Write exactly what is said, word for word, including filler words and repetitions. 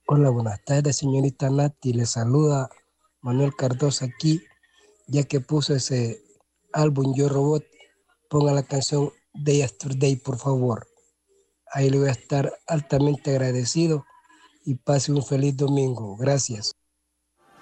Hola, buenas tardes, señorita Nati. Le saluda Manuel Cardoso aquí, ya que puso ese álbum Yo Robot. Ponga la canción Day After Day, por favor. Ahí le voy a estar altamente agradecido y pase un feliz domingo. Gracias.